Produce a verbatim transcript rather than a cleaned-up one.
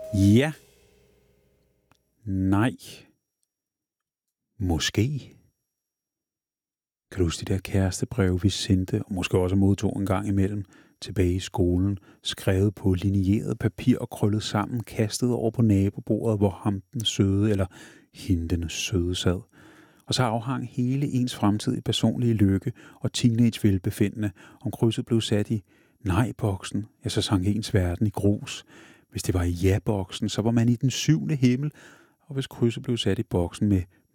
Ja. Nej. Måske. Kan du huske de der kærestebreve, vi sendte, og måske også modtog en gang imellem, tilbage i skolen, skrevet på linjeret papir og krøllet sammen, kastet over på nabobordet, hvor ham den søde eller hende den søde sad. Og så afhang hele ens fremtidige personlige lykke og teenage velbefindende, om krydset blev sat i nej-boksen, ja, så sank ens verden i grus. Hvis det var i ja-boksen, så var man i den syvende himmel, og hvis krydset blev sat i boksen med